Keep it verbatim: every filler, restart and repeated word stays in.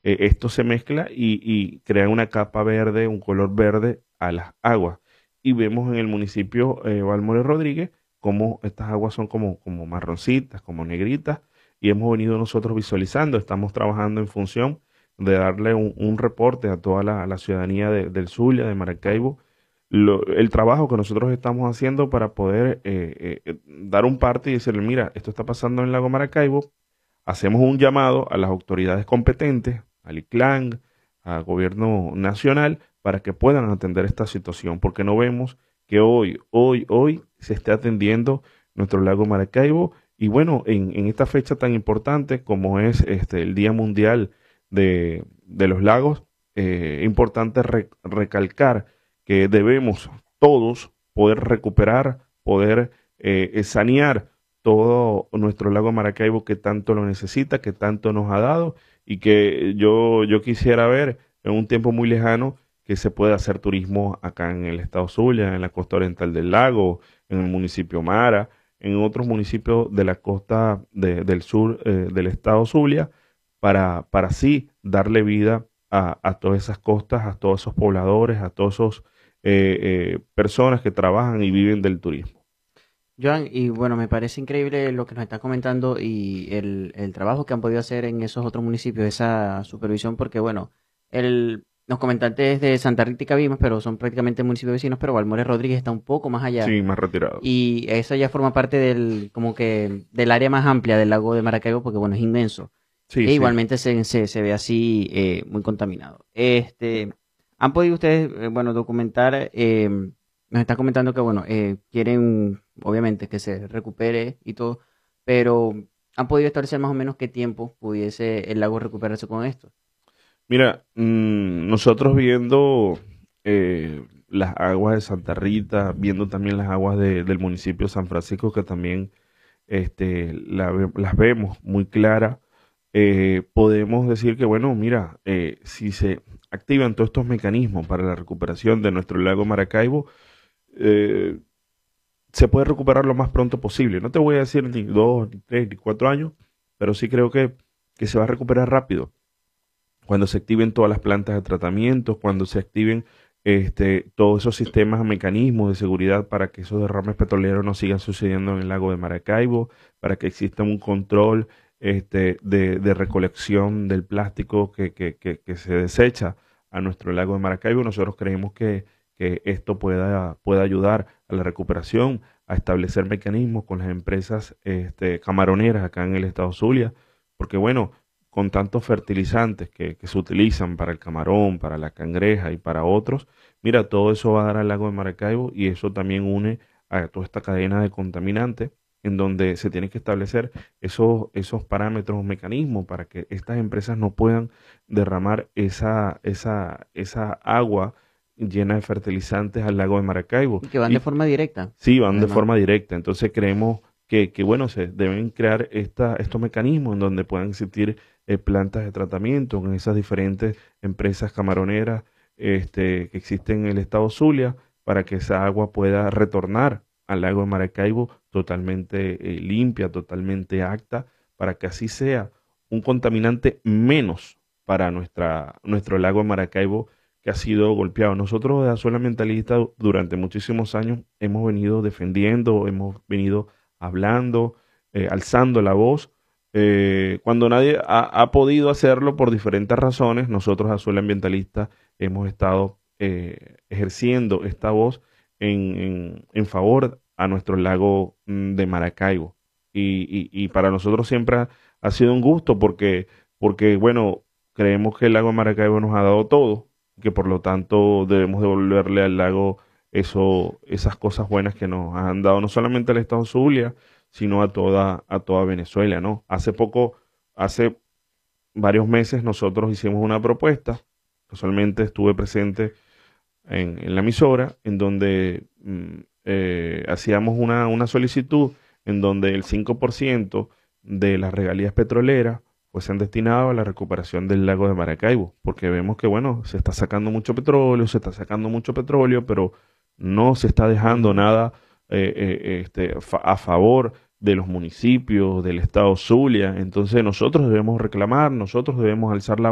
eh, esto se mezcla y, y crea una capa verde, un color verde a las aguas. Y vemos en el municipio eh, Balmores Rodríguez cómo estas aguas son como, como marroncitas, como negritas, y hemos venido nosotros visualizando, estamos trabajando en función de darle un, un reporte a toda la, la ciudadanía de- del Zulia, de Maracaibo, lo- el trabajo que nosotros estamos haciendo para poder eh, eh, eh, dar un parte y decirle, mira, esto está pasando en el lago Maracaibo, hacemos un llamado a las autoridades competentes, al ICLAN, al gobierno nacional, para que puedan atender esta situación, porque no vemos que hoy, hoy, hoy se esté atendiendo nuestro lago Maracaibo y bueno, en, en esta fecha tan importante como es este, el Día Mundial de, de los Lagos, eh, importante re- recalcar que debemos todos poder recuperar, poder eh, sanear todo nuestro lago Maracaibo que tanto lo necesita, que tanto nos ha dado y que yo, yo quisiera ver en un tiempo muy lejano que se pueda hacer turismo acá en el estado Zulia, en la costa oriental del lago, en el municipio Mara, en otros municipios de la costa de- del sur eh, del estado Zulia, para, para así darle vida a, a todas esas costas, a todos esos pobladores, a todos esos eh, eh, personas que trabajan y viven del turismo. Joan, y bueno, me parece increíble lo que nos está comentando y el, el trabajo que han podido hacer en esos otros municipios, esa supervisión, porque bueno, el, los comentantes de Santa Rita y Cabimas, pero son prácticamente municipios vecinos, pero Balmores Rodríguez está un poco más allá Sí, más retirado. y eso ya forma parte del, como que, del área más amplia del lago de Maracaibo, porque bueno, es inmenso. Sí, E sí. igualmente se, se, se ve así eh, muy contaminado. Este, ¿han podido ustedes, eh, bueno, documentar? Eh, nos está comentando que, bueno, eh, quieren, obviamente, que se recupere y todo, pero ¿han podido establecer más o menos qué tiempo pudiese el lago recuperarse con esto? Mira, mm, nosotros viendo eh, las aguas de Santa Rita, viendo también las aguas de- del municipio de San Francisco, que también este, la ve- las vemos muy claras, eh, podemos decir que, bueno, mira, eh, si se activan todos estos mecanismos para la recuperación de nuestro lago Maracaibo, eh, se puede recuperar lo más pronto posible. No te voy a decir ni dos, ni tres, ni cuatro años, pero sí creo que, que se va a recuperar rápido cuando se activen todas las plantas de tratamiento, cuando se activen este, todos esos sistemas, mecanismos de seguridad para que esos derrames petroleros no sigan sucediendo en el lago de Maracaibo, para que exista un control este, de, de recolección del plástico que, que, que, que se desecha a nuestro lago de Maracaibo. Nosotros creemos que, que esto pueda, pueda ayudar a la recuperación, a establecer mecanismos con las empresas este, camaroneras acá en el estado Zulia, porque bueno, con tantos fertilizantes que, que se utilizan para el camarón, para la cangreja y para otros, mira, todo eso va a dar al lago de Maracaibo y eso también une a toda esta cadena de contaminantes en donde se tienen que establecer esos, esos parámetros, mecanismos para que estas empresas no puedan derramar esa, esa, esa agua llena de fertilizantes al lago de Maracaibo. Y que van de Y forma directa, sí, van de además. forma directa. Entonces creemos que, que, bueno, se deben crear esta, estos mecanismos en donde puedan existir eh, plantas de tratamiento en esas diferentes empresas camaroneras este, que existen en el estado Zulia para que esa agua pueda retornar al lago de Maracaibo totalmente eh, limpia, totalmente apta, para que así sea un contaminante menos para nuestra, nuestro lago de Maracaibo que ha sido golpeado. Nosotros de Azuela Ambientalista durante muchísimos años hemos venido defendiendo, hemos venido hablando, eh, alzando la voz. Eh, cuando nadie ha, ha podido hacerlo por diferentes razones, nosotros Azuela Ambientalista hemos estado eh, ejerciendo esta voz en, en, en favor a nuestro lago mm, de Maracaibo. Y, y, y para nosotros siempre ha, ha sido un gusto porque, porque, bueno, creemos que el lago de Maracaibo nos ha dado todo que por lo tanto debemos devolverle al lago eso, esas cosas buenas que nos han dado no solamente al estado Zulia, sino a toda, a toda Venezuela, ¿no? Hace poco, hace varios meses nosotros hicimos una propuesta, casualmente estuve presente en, en la emisora, en donde mm, eh, hacíamos una, una solicitud en donde el cinco por ciento de las regalías petroleras pues se han destinado a la recuperación del lago de Maracaibo, porque vemos que, bueno, se está sacando mucho petróleo, se está sacando mucho petróleo, pero no se está dejando Ujú. nada eh, eh, este, fa- a favor de los municipios, del estado Zulia. Entonces nosotros debemos reclamar, nosotros debemos alzar la